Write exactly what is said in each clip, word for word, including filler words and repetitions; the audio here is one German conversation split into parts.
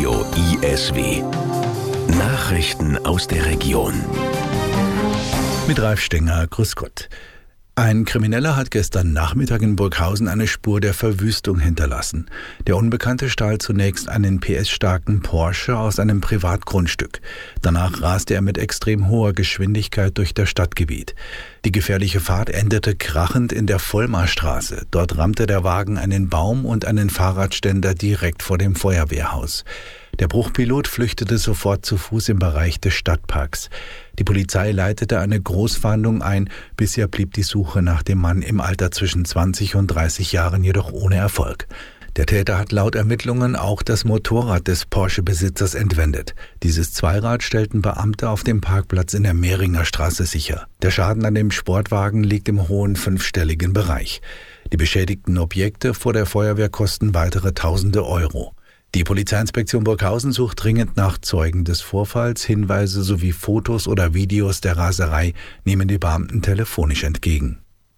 Radio I S W. Nachrichten aus der Region. Mit Ralf Stenger, grüß Gott. Ein Krimineller hat gestern Nachmittag in Burghausen eine Spur der Verwüstung hinterlassen. Der Unbekannte stahl zunächst einen P S-starken Porsche aus einem Privatgrundstück. Danach raste er mit extrem hoher Geschwindigkeit durch das Stadtgebiet. Die gefährliche Fahrt endete krachend in der Vollmarstraße. Dort rammte der Wagen einen Baum und einen Fahrradständer direkt vor dem Feuerwehrhaus. Der Bruchpilot flüchtete sofort zu Fuß im Bereich des Stadtparks. Die Polizei leitete eine Großfahndung ein. Bisher blieb die Suche nach dem Mann im Alter zwischen zwanzig und dreißig Jahren jedoch ohne Erfolg. Der Täter hat laut Ermittlungen auch das Motorrad des Porsche-Besitzers entwendet. Dieses Zweirad stellten Beamte auf dem Parkplatz in der Mehringer Straße sicher. Der Schaden an dem Sportwagen liegt im hohen fünfstelligen Bereich. Die beschädigten Objekte vor der Feuerwehr kosten weitere Tausende Euro. Die Polizeiinspektion Burghausen sucht dringend nach Zeugen des Vorfalls. Hinweise sowie Fotos oder Videos der Raserei nehmen die Beamten telefonisch entgegen.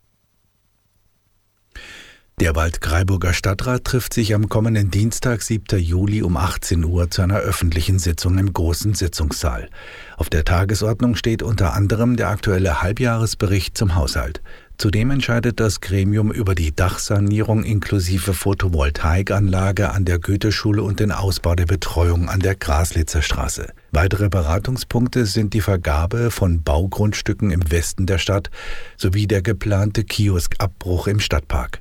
Der Waldkraiburger Stadtrat trifft sich am kommenden Dienstag, siebten Juli um achtzehn Uhr zu einer öffentlichen Sitzung im großen Sitzungssaal. Auf der Tagesordnung steht unter anderem der aktuelle Halbjahresbericht zum Haushalt. Zudem entscheidet das Gremium über die Dachsanierung inklusive Photovoltaikanlage an der Goetheschule und den Ausbau der Betreuung an der Graslitzer Straße. Weitere Beratungspunkte sind die Vergabe von Baugrundstücken im Westen der Stadt sowie der geplante Kioskabbruch im Stadtpark.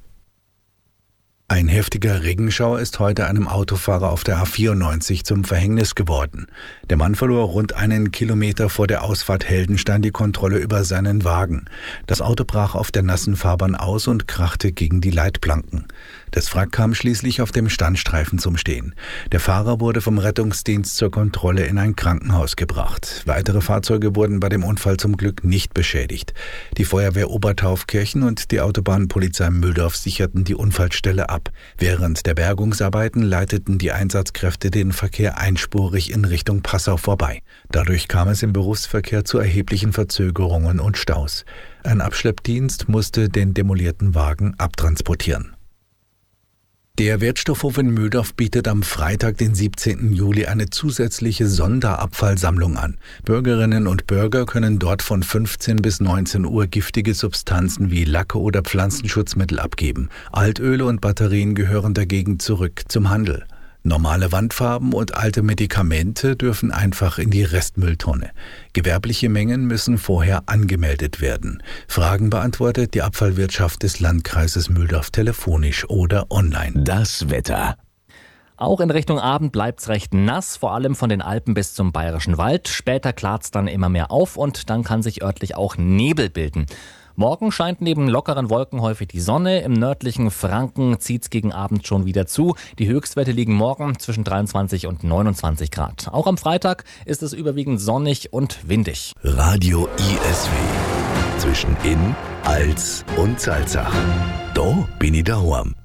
Ein heftiger Regenschauer ist heute einem Autofahrer auf der A vierundneunzig zum Verhängnis geworden. Der Mann verlor rund einen Kilometer vor der Ausfahrt Heldenstein die Kontrolle über seinen Wagen. Das Auto brach auf der nassen Fahrbahn aus und krachte gegen die Leitplanken. Das Wrack kam schließlich auf dem Standstreifen zum Stehen. Der Fahrer wurde vom Rettungsdienst zur Kontrolle in ein Krankenhaus gebracht. Weitere Fahrzeuge wurden bei dem Unfall zum Glück nicht beschädigt. Die Feuerwehr Obertaufkirchen und die Autobahnpolizei Mühldorf sicherten die Unfallstelle ab. Während der Bergungsarbeiten leiteten die Einsatzkräfte den Verkehr einspurig in Richtung Passau vorbei. Dadurch kam es im Berufsverkehr zu erheblichen Verzögerungen und Staus. Ein Abschleppdienst musste den demolierten Wagen abtransportieren. Der Wertstoffhof in Mühldorf bietet am Freitag, den siebzehnten Juli, eine zusätzliche Sonderabfallsammlung an. Bürgerinnen und Bürger können dort von fünfzehn bis neunzehn Uhr giftige Substanzen wie Lacke oder Pflanzenschutzmittel abgeben. Altöle und Batterien gehören dagegen zurück zum Handel. Normale Wandfarben und alte Medikamente dürfen einfach in die Restmülltonne. Gewerbliche Mengen müssen vorher angemeldet werden. Fragen beantwortet die Abfallwirtschaft des Landkreises Mühldorf telefonisch oder online. Das Wetter. Auch in Richtung Abend bleibt's recht nass, vor allem von den Alpen bis zum Bayerischen Wald. Später klart's dann immer mehr auf und dann kann sich örtlich auch Nebel bilden. Morgen scheint neben lockeren Wolken häufig die Sonne. Im nördlichen Franken zieht's gegen Abend schon wieder zu. Die Höchstwerte liegen morgen zwischen dreiundzwanzig und neunundzwanzig Grad. Auch am Freitag ist es überwiegend sonnig und windig. Radio I S W. Zwischen Inn, Als und Salzach. Da bin ich daheim.